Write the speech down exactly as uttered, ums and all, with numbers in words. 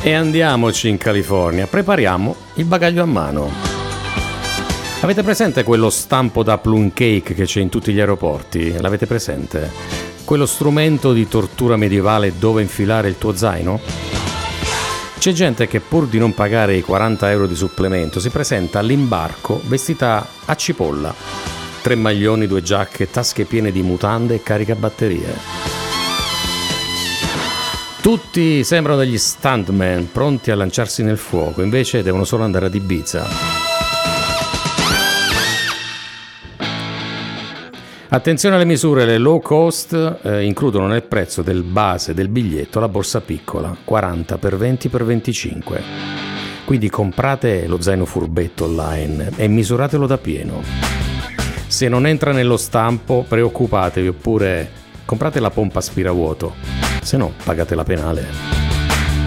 E andiamoci in California, prepariamo il bagaglio a mano. Avete presente quello stampo da plum cake che c'è in tutti gli aeroporti? L'avete presente? Quello strumento di tortura medievale dove infilare il tuo zaino? C'è gente che pur di non pagare i quaranta euro di supplemento si presenta all'imbarco vestita a cipolla. Tre maglioni, due giacche, tasche piene di mutande e caricabatterie. Tutti sembrano degli stuntman pronti a lanciarsi nel fuoco, invece devono solo andare ad Ibiza. Attenzione alle misure, le low cost eh, includono nel prezzo del base del biglietto la borsa piccola, quaranta per venti per venticinque. Quindi comprate lo zaino furbetto online e misuratelo da pieno. Se non entra nello stampo, preoccupatevi, oppure comprate la pompa aspiravuoto, se no pagate la penale.